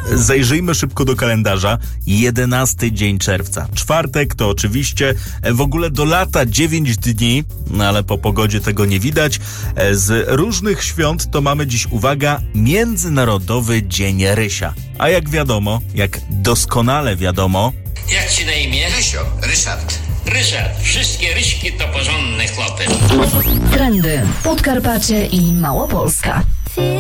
Zajrzyjmy szybko do kalendarza. 11 dzień czerwca. Czwartek to oczywiście w ogóle do lata 9 dni, no ale po pogodzie tego nie widać. Z różnych świąt to mamy dziś, uwaga, Międzynarodowy Dzień Rysia. A jak wiadomo, jak doskonale wiadomo... Jak ci na imię? Rysio, Ryszard. Ryszard. Wszystkie Ryśki to porządne chłopy. Trendy, Podkarpacie i Małopolska.